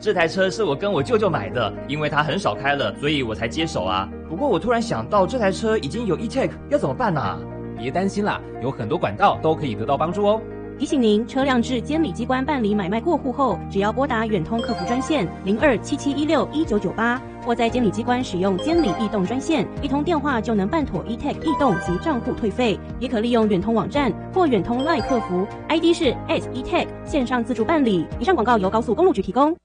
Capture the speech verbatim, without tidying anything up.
这台车是我跟我舅舅买的，因为他很少开了，所以我才接手啊。不过我突然想到，这台车已经有 E-Tech， 要怎么办啊？ 别担心啦，有很多管道都可以得到帮助哦。 提醒您，车辆至监理机关办理买卖过户后，只要拨打远通客服专线零二七七一六一九九八，或在监理机关使用监理易动专线，一通电话就能办妥 E-Tech 易动及账户退费。也可利用远通网站或远通 LINE 客服 ，I D 是 at E-Tech 线上自助办理。以上广告由高速公路局提供。